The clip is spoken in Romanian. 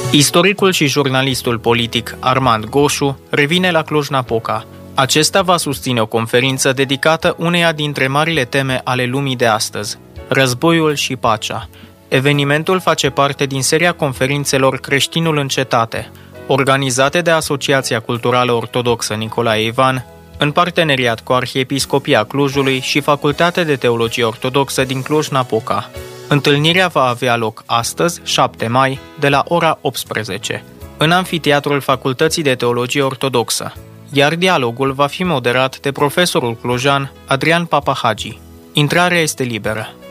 Istoricul și jurnalistul politic Armand Goșu revine la Cluj-Napoca. Acesta va susține o conferință dedicată uneia dintre marile teme ale lumii de astăzi, războiul și pacea. Evenimentul face parte din seria conferințelor Creștinul în cetate, organizate de Asociația Culturală Ortodoxă Nicolae Ivan, în parteneriat cu Arhiepiscopia Clujului și Facultatea de Teologie Ortodoxă din Cluj-Napoca. Întâlnirea va avea loc astăzi, 7 mai, de la ora 18, în Amfiteatrul Facultății de Teologie Ortodoxă, iar dialogul va fi moderat de profesorul clujan Adrian Papahagi. Intrarea este liberă.